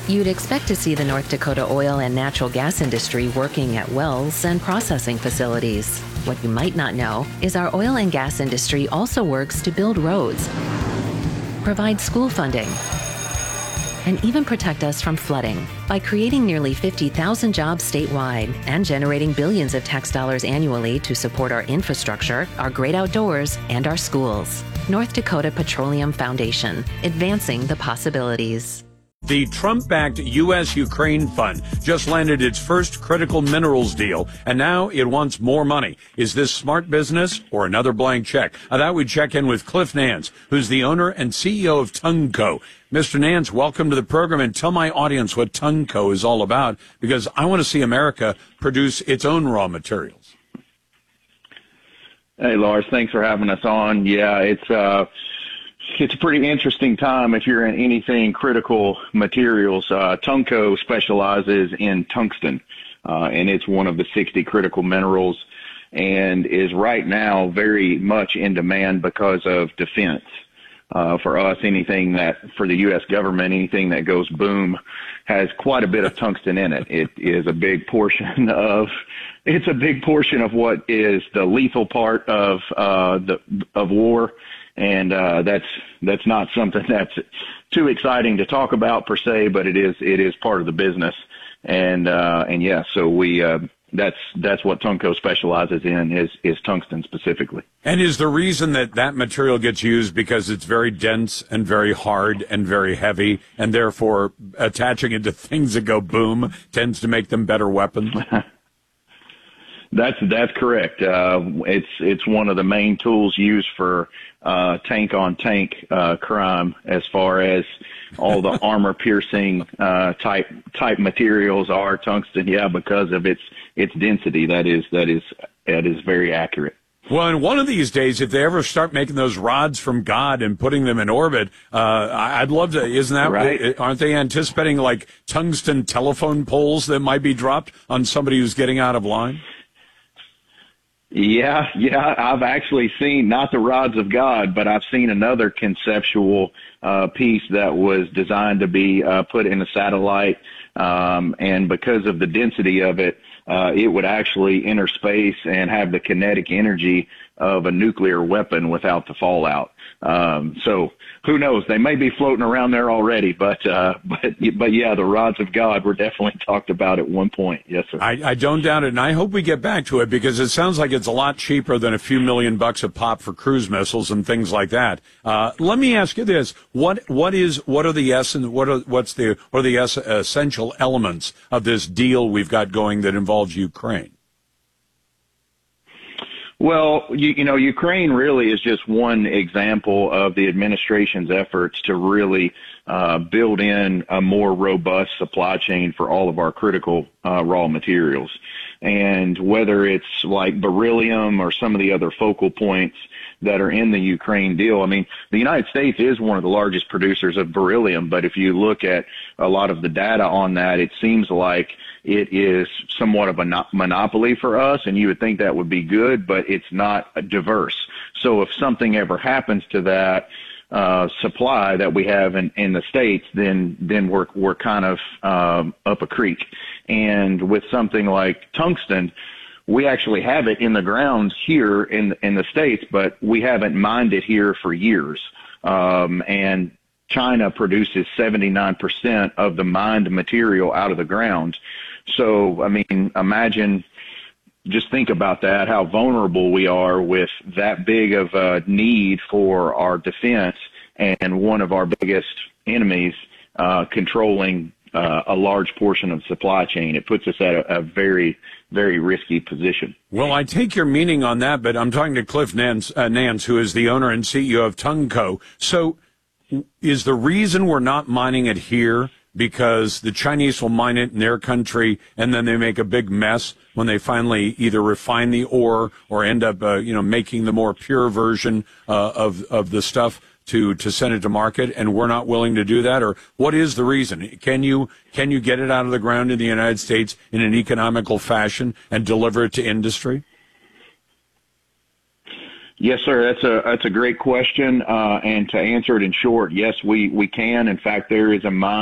You'd expect to see the North Dakota oil and natural gas industry working at wells and processing facilities. What you might not know is our oil and gas industry also works to build roads, provide school funding, and even protect us from flooding by creating nearly 50,000 jobs statewide and generating billions of tax dollars annually to support our infrastructure, our great outdoors, and our schools. North Dakota Petroleum Foundation, advancing the possibilities. The Trump-backed U.S.-Ukraine Fund just landed its first critical minerals deal, and now it wants more money. Is this smart business or another blank check? I thought we'd check in with Cliff Nance, who's the owner and CEO of Tungco. Mr. Nance, welcome to the program, and tell my audience what Tungco is all about, because I want to see America produce its own raw materials. Hey, Lars, thanks for having us on. Yeah, it's a pretty interesting time if you're in anything critical materials. Tungco specializes in tungsten, and it's one of the 60 critical minerals and is right now very much in demand because of defense. For us, anything that, for the U.S. government, anything that goes boom has quite a bit of tungsten in it. It is a big portion of what is the lethal part of war. And that's not something that's too exciting to talk about per se, but it is part of the business. And yeah, so that's what Tungco specializes in is tungsten specifically. And is the reason that material gets used because it's very dense and very hard and very heavy, and therefore attaching it to things that go boom tends to make them better weapons? That's correct. It's one of the main tools used for tank on tank crime, as far as all the armor piercing type materials are tungsten. Yeah, because of its density. That is very accurate. Well, and one of these days, if they ever start making those rods from God and putting them in orbit, I'd love to. Isn't that right? Aren't they anticipating like tungsten telephone poles that might be dropped on somebody who's getting out of line? Yeah. I've actually seen, not the rods of God, but I've seen another conceptual piece that was designed to be put in a satellite, and because of the density of it, it would actually enter space and have the kinetic energy of a nuclear weapon without the fallout. So who knows? They may be floating around there already, but yeah, the rods of God were definitely talked about at one point. Yes, sir. I don't doubt it, and I hope we get back to it, because it sounds like it's a lot cheaper than a few $1 million a pop for cruise missiles and things like that. Let me ask you this: what are the essential elements of this deal we've got going that involves Ukraine? Well, Ukraine really is just one example of the administration's efforts to really build in a more robust supply chain for all of our critical raw materials. And whether it's like beryllium or some of the other focal points that are in the Ukraine deal, I mean, the United States is one of the largest producers of beryllium, but if you look at a lot of the data on that, it seems like it is somewhat of a monopoly for us, and you would think that would be good, but it's not diverse. So if something ever happens to that supply that we have in the States, then we're kind of up a creek. And with something like tungsten, we actually have it in the ground here in the States, but we haven't mined it here for years. And China produces 79% of the mined material out of the ground. So, I mean, just think about that, how vulnerable we are with that big of a need for our defense, and one of our biggest enemies controlling a large portion of the supply chain. It puts us at a very, very risky position. Well, I take your meaning on that, but I'm talking to Cliff Nance, who is the owner and CEO of Tungco. So is the reason we're not mining it here because the Chinese will mine it in their country, and then they make a big mess when they finally either refine the ore or end up, making the more pure version of the stuff to send it to market, and we're not willing to do that? Or what is the reason? Can you get it out of the ground in the United States in an economical fashion and deliver it to industry? Yes, sir. That's a great question. And to answer it in short, yes, we can. In fact, there is a mine